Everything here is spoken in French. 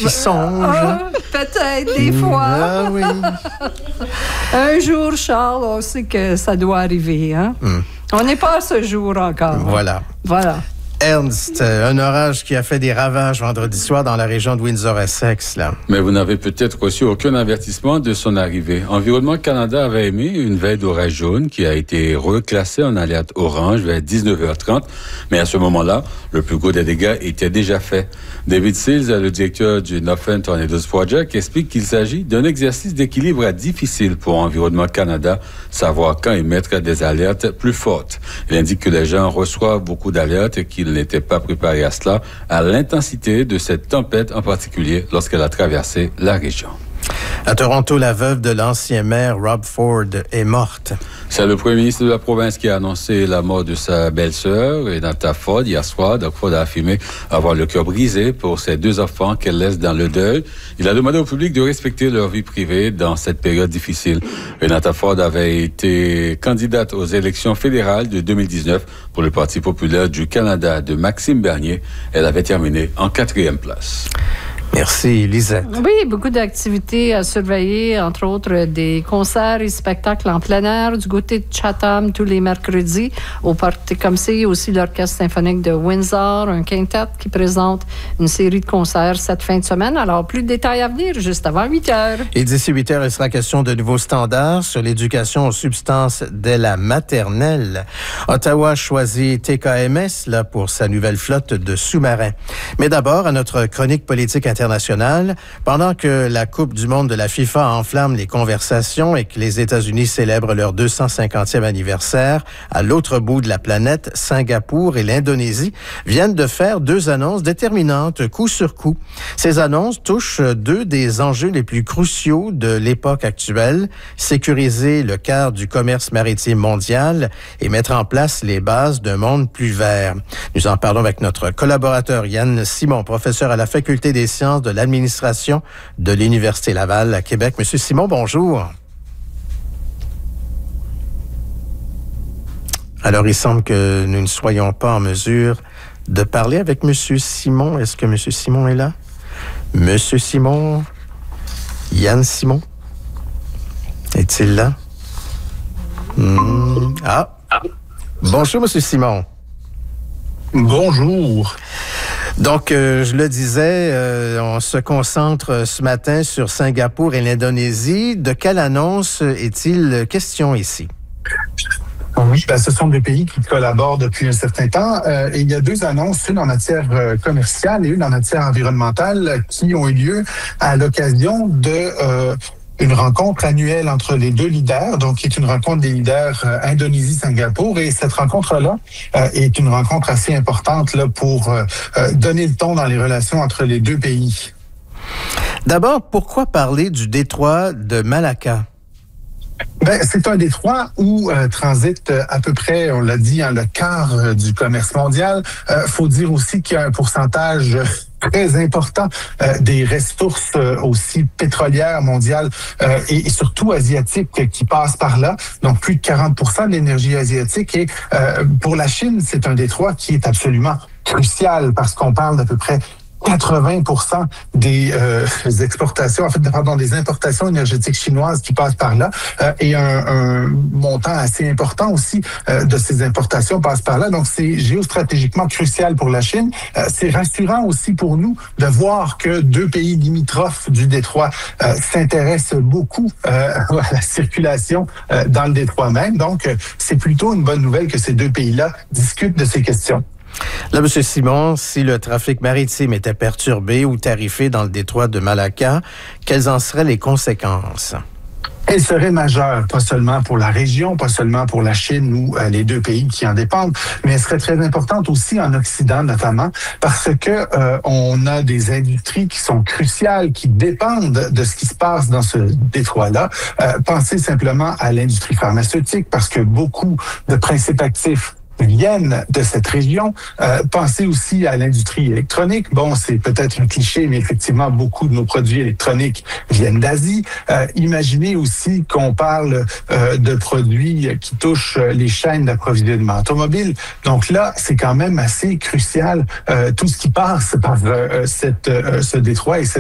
qui songe. Peut-être, des fois. Ah oui. Un jour, Charles, on sait que ça doit arriver. Hein? On n'est pas à ce jour encore. Voilà. Ernst, un orage qui a fait des ravages vendredi soir dans la région de Windsor-Essex, là. Mais vous n'avez peut-être reçu aucun avertissement de son arrivée. Environnement Canada avait émis une veille d'orage jaune qui a été reclassée en alerte orange vers 19h30. Mais à ce moment-là, le plus gros des dégâts était déjà fait. David Seals, le directeur du Northern Tornadoes Project, explique qu'il s'agit d'un exercice d'équilibre difficile pour Environnement Canada, savoir quand émettre des alertes plus fortes. Il indique que les gens reçoivent beaucoup d'alertes et qu'ils n'étaient pas préparés à cela, à l'intensité de cette tempête en particulier lorsqu'elle a traversé la région. À Toronto, la veuve de l'ancien maire Rob Ford est morte. C'est le premier ministre de la province qui a annoncé la mort de sa belle-sœur, Renata Ford, hier soir. Doug Ford a affirmé avoir le cœur brisé pour ses 2 enfants qu'elle laisse dans le deuil. Il a demandé au public de respecter leur vie privée dans cette période difficile. Renata Ford avait été candidate aux élections fédérales de 2019 pour le Parti populaire du Canada de Maxime Bernier. Elle avait terminé en 4e place. Merci, Lisette. Oui, beaucoup d'activités à surveiller, entre autres des concerts et spectacles en plein air du côté de Chatham tous les mercredis. Au Parti comme c'est aussi l'Orchestre symphonique de Windsor, un quintet qui présente une série de concerts cette fin de semaine. Alors, plus de détails à venir juste avant 8 heures. Et d'ici 8 heures, il sera question de nouveaux standards sur l'éducation aux substances dès la maternelle. Ottawa choisit TKMS là, pour sa nouvelle flotte de sous-marins. Mais d'abord, à notre chronique politique internationale, pendant que la Coupe du monde de la FIFA enflamme les conversations et que les États-Unis célèbrent leur 250e anniversaire, à l'autre bout de la planète, Singapour et l'Indonésie viennent de faire 2 annonces déterminantes, coup sur coup. Ces annonces touchent 2 des enjeux les plus cruciaux de l'époque actuelle, sécuriser le cœur du commerce maritime mondial et mettre en place les bases d'un monde plus vert. Nous en parlons avec notre collaborateur Yann Simon, professeur à la Faculté des sciences de l'administration de l'Université Laval à Québec. Monsieur Simon, bonjour. Alors, il semble que nous ne soyons pas en mesure de parler avec Monsieur Simon. Est-ce que Monsieur Simon est là? Monsieur Simon? Yann Simon? Est-il là? Ah! Bonjour, Monsieur Simon. Bonjour. Donc, je le disais, on se concentre ce matin sur Singapour et l'Indonésie. De quelle annonce est-il question ici? Oui, ce sont 2 pays qui collaborent depuis un certain temps. Et il y a 2 annonces, une en matière commerciale et une en matière environnementale, qui ont eu lieu à l'occasion de une rencontre annuelle entre les 2 leaders, donc qui est une rencontre des leaders Indonésie-Singapour. Et cette rencontre-là est une rencontre assez importante là, pour donner le ton dans les relations entre les 2 pays. D'abord, pourquoi parler du détroit de Malacca? C'est un détroit où transite à peu près, on l'a dit, le quart du commerce mondial. Faut dire aussi qu'il y a un pourcentage très important des ressources aussi pétrolières mondiales et surtout asiatiques qui passent par là. Donc, plus de 40% de l'énergie asiatique. Et pour la Chine, c'est un détroit qui est absolument crucial parce qu'on parle d'à peu près 80% des exportations, des importations énergétiques chinoises qui passent par là et un montant assez important aussi de ces importations passe par là. Donc, c'est géostratégiquement crucial pour la Chine. C'est rassurant aussi pour nous de voir que 2 pays limitrophes du détroit s'intéressent beaucoup à la circulation dans le détroit même. Donc, c'est plutôt une bonne nouvelle que ces 2 pays-là discutent de ces questions. Là, M. Simon, si le trafic maritime était perturbé ou tarifé dans le détroit de Malacca, quelles en seraient les conséquences? Elle serait majeure, pas seulement pour la région, pas seulement pour la Chine ou les 2 pays qui en dépendent, mais elle serait très importante aussi en Occident notamment, parce que on a des industries qui sont cruciales, qui dépendent de ce qui se passe dans ce détroit-là. Pensez simplement à l'industrie pharmaceutique, parce que beaucoup de principes actifs viennent de cette région. Pensez aussi à l'industrie électronique. Bon, c'est peut-être un cliché, mais effectivement, beaucoup de nos produits électroniques viennent d'Asie. Imaginez aussi qu'on parle de produits qui touchent les chaînes d'approvisionnement automobile. Donc là, c'est quand même assez crucial tout ce qui passe par ce détroit et cette